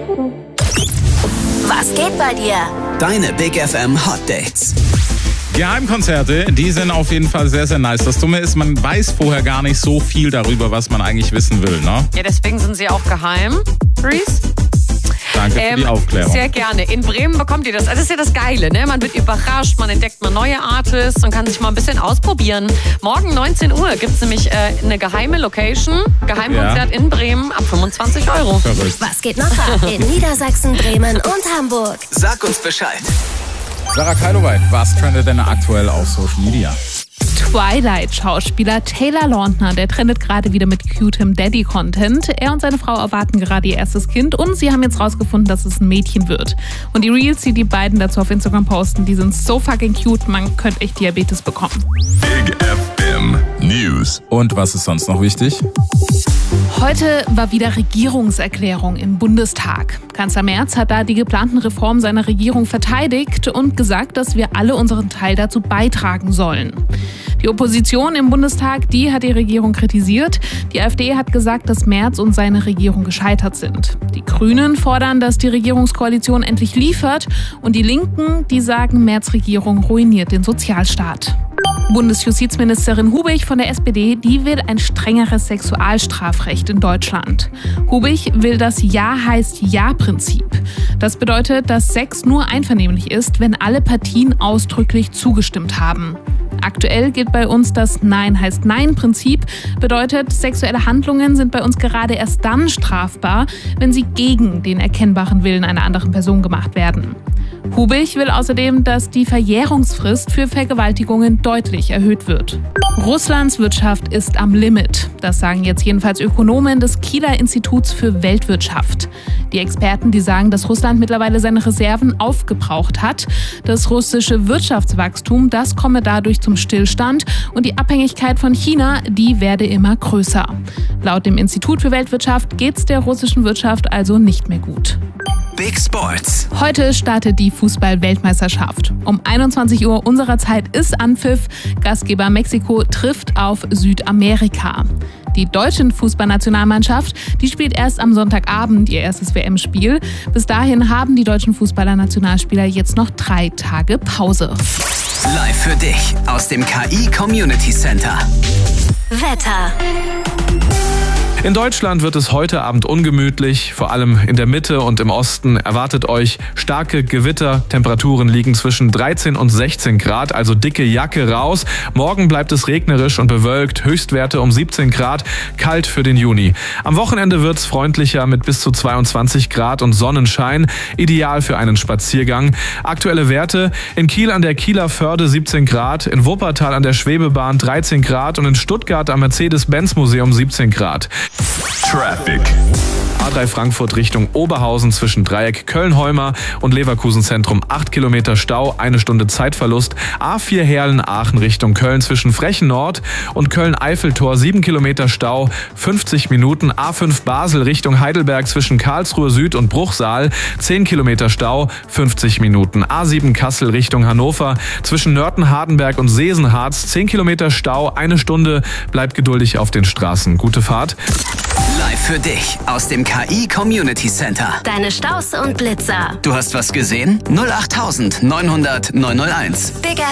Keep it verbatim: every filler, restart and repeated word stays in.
Was geht bei dir? Deine Big F M Hot Dates. Geheimkonzerte, die sind auf jeden Fall sehr, sehr nice. Das Dumme ist, man weiß vorher gar nicht so viel darüber, was man eigentlich wissen will, ne? Ja, deswegen sind sie auch geheim, Reese. Danke für die Aufklärung. Sehr gerne. In Bremen bekommt ihr das. Also das ist ja das Geile, ne? Man wird überrascht, man entdeckt mal neue Artists und kann sich mal ein bisschen ausprobieren. Morgen neunzehn Uhr gibt es nämlich äh, eine geheime Location, Geheimkonzert ja. in Bremen ab fünfundzwanzig Euro. Verrückt. Was geht noch ab in Niedersachsen, Bremen und Hamburg? Sag uns Bescheid. Sarah Keiloweit, was trendet denn aktuell auf Social Media? Twilight-Schauspieler Taylor Lautner, der trendet gerade wieder mit cutem Daddy-Content. Er und seine Frau erwarten gerade ihr erstes Kind und sie haben jetzt rausgefunden, dass es ein Mädchen wird. Und die Reels, die die beiden dazu auf Instagram posten, die sind so fucking cute, man könnte echt Diabetes bekommen. Big F M News. Und was ist sonst noch wichtig? Heute war wieder Regierungserklärung im Bundestag. Kanzler Merz hat da die geplanten Reformen seiner Regierung verteidigt und gesagt, dass wir alle unseren Teil dazu beitragen sollen. Die Opposition im Bundestag, die hat die Regierung kritisiert. Die AfD hat gesagt, dass Merz und seine Regierung gescheitert sind. Die Grünen fordern, dass die Regierungskoalition endlich liefert. Und die Linken, die sagen, Merz' Regierung ruiniert den Sozialstaat. Bundesjustizministerin Hubich von der S P D, die will ein strengeres Sexualstrafrecht in Deutschland. Hubich will das Ja heißt Ja-Prinzip. Das bedeutet, dass Sex nur einvernehmlich ist, wenn alle Partien ausdrücklich zugestimmt haben. Aktuell gilt bei uns das Nein heißt Nein-Prinzip. Bedeutet, sexuelle Handlungen sind bei uns gerade erst dann strafbar, wenn sie gegen den erkennbaren Willen einer anderen Person gemacht werden. Hubich will außerdem, dass die Verjährungsfrist für Vergewaltigungen deutlich erhöht wird. Russlands Wirtschaft ist am Limit. Das sagen jetzt jedenfalls Ökonomen des Kieler Instituts für Weltwirtschaft. Die Experten, die sagen, dass Russland mittlerweile seine Reserven aufgebraucht hat. Das russische Wirtschaftswachstum, das komme dadurch zum Stillstand und die Abhängigkeit von China, die werde immer größer. Laut dem Institut für Weltwirtschaft geht's der russischen Wirtschaft also nicht mehr gut. Big Sports. Heute startet die Fußball-Weltmeisterschaft. Um einundzwanzig Uhr unserer Zeit ist Anpfiff. Gastgeber Mexiko trifft auf Südamerika. Die deutsche Fußballnationalmannschaft, die spielt erst am Sonntagabend ihr erstes W M-Spiel. Bis dahin haben die deutschen Fußballer-Nationalspieler jetzt noch drei Tage Pause. Live für dich aus dem K I Community Center. Wetter. In Deutschland wird es heute Abend ungemütlich, vor allem in der Mitte und im Osten erwartet euch starke Gewitter. Temperaturen liegen zwischen dreizehn und sechzehn Grad, also dicke Jacke raus. Morgen bleibt es regnerisch und bewölkt, Höchstwerte um siebzehn Grad, kalt für den Juni. Am Wochenende wird es freundlicher mit bis zu zweiundzwanzig Grad und Sonnenschein, ideal für einen Spaziergang. Aktuelle Werte: in Kiel an der Kieler Förde siebzehn Grad, in Wuppertal an der Schwebebahn dreizehn Grad und in Stuttgart am Mercedes-Benz-Museum siebzehn Grad. Traffic. A drei Frankfurt Richtung Oberhausen zwischen Dreieck Köln-Heumar und Leverkusen-Zentrum acht Kilometer Stau, eine Stunde Zeitverlust. A vier Herlen-Aachen Richtung Köln zwischen Frechen Nord und Köln-Eiffeltor sieben Kilometer Stau, fünfzig Minuten. A fünf Basel Richtung Heidelberg zwischen Karlsruhe Süd und Bruchsal zehn Kilometer Stau, fünfzig Minuten. A sieben Kassel Richtung Hannover zwischen Nörten-Hardenberg und Sesenharz zehn Kilometer Stau, eine Stunde. Bleibt geduldig auf den Straßen. Gute Fahrt. Live für dich aus dem K I Community Center. Deine Staus und Blitzer. Du hast was gesehen? null acht neunhundert neunhunderteins. Big